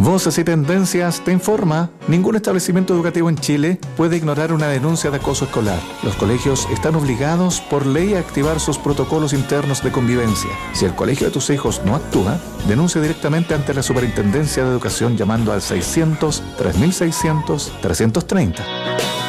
Voces y Tendencias te informa: ningún establecimiento educativo en Chile puede ignorar una denuncia de acoso escolar. Los colegios están obligados por ley a activar sus protocolos internos de convivencia. Si el colegio de tus hijos no actúa, denuncia directamente ante la Superintendencia de Educación llamando al 600 3600 330.